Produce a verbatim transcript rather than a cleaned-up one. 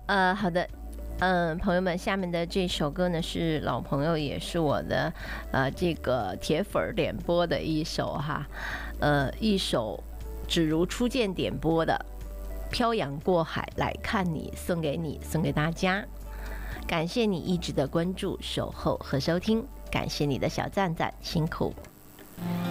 呃，好的。嗯，朋友们，下面的这首歌呢是老朋友，也是我的呃这个铁粉点播的一首哈，呃，一首只如初见点播的《漂洋过海来看你》，送给你，送给大家。感谢你一直的关注、守候和收听，感谢你的小赞赞，辛苦。